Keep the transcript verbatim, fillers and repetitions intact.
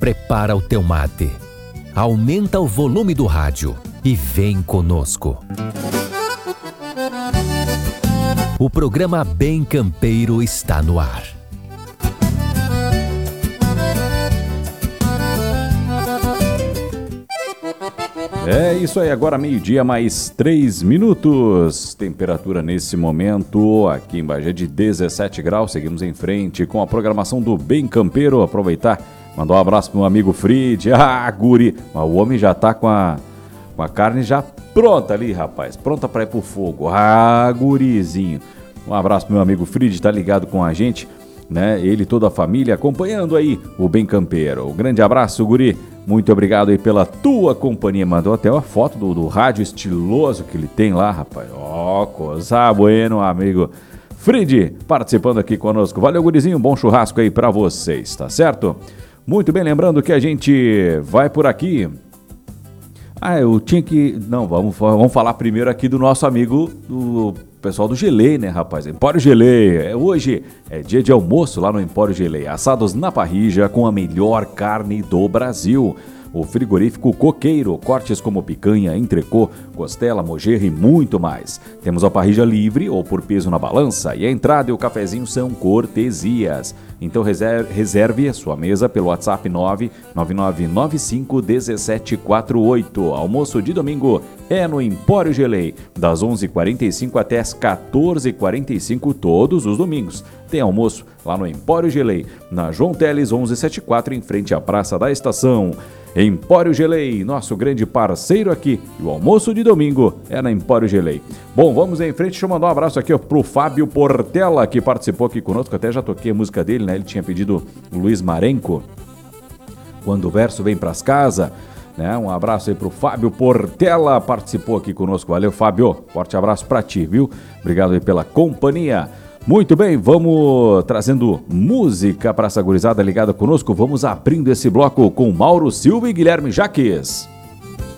prepara o teu mate, aumenta o volume do rádio e vem conosco. O programa Bem Campeiro está no ar. É isso aí, agora meio-dia mais três minutos. Temperatura nesse momento aqui em Bagé de dezessete graus. Seguimos em frente com a programação do Bem Campeiro. Aproveitar, mandar um abraço para o meu amigo Frid. Ah, guri, o homem já tá com a, com a carne já pronta ali, rapaz. Pronta para ir pro fogo. Ah, gurizinho. Um abraço pro meu amigo Frid, tá ligado com a gente, né? Ele e toda a família acompanhando aí o Bem Campeiro. Um grande abraço, guri. Muito obrigado aí pela tua companhia. Mandou até uma foto do, do rádio estiloso que ele tem lá, rapaz. Ó, oh, coisa bueno, amigo Frid, participando aqui conosco. Valeu, gurizinho. Bom churrasco aí pra vocês, tá certo? Muito bem, lembrando que a gente vai por aqui. Ah, eu tinha que... Não, vamos, vamos falar primeiro aqui do nosso amigo, do pessoal do Gelei, né, rapaz? Empório Gelei. É, hoje é dia de almoço lá no Empório Gelei. Assados na parrilla com a melhor carne do Brasil. O frigorífico Coqueiro, cortes como picanha, entrecô, costela, mojerra e muito mais. Temos a parrilla livre ou por peso na balança e a entrada e o cafezinho são cortesias. Então reserve, reserve a sua mesa pelo WhatsApp nove nove nove nove cinco um sete quatro oito. Almoço de domingo é no Empório Gelei, das onze e quarenta e cinco até as quatorze e quarenta e cinco todos os domingos. Tem almoço lá no Empório Gelei, na João Teles onze setenta e quatro, em frente à Praça da Estação. Empório Gelei, nosso grande parceiro aqui. E o almoço de domingo é na Empório Gelei. Bom, vamos em frente. Deixa eu mandar um abraço aqui ó, pro Fábio Portela, que participou aqui conosco. Até já toquei a música dele, né? Ele tinha pedido Luiz Marenco, Quando o Verso Vem Pras Casa. Né? Um abraço aí pro Fábio Portela, participou aqui conosco. Valeu, Fábio. Forte abraço pra ti, viu? Obrigado aí pela companhia. Muito bem, vamos trazendo música para essa gurizada ligada conosco. Vamos abrindo esse bloco com Mauro Silva e Guilherme Jaques.